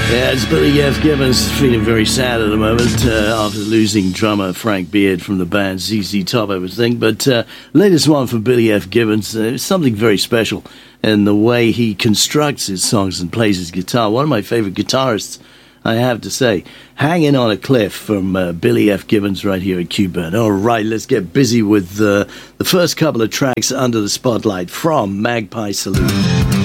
Yeah, it's Billy F. Gibbons feeling very sad at the moment after losing drummer Frank Beard from the band ZZ Top, I would think. But latest one from Billy F. Gibbons, something very special in the way he constructs his songs and plays his guitar. One of my favorite guitarists, I have to say. Hanging on a Cliff from Billy F. Gibbons right here at Q-Burn. All right, let's get busy with the first couple of tracks under the spotlight from Magpie Saloon.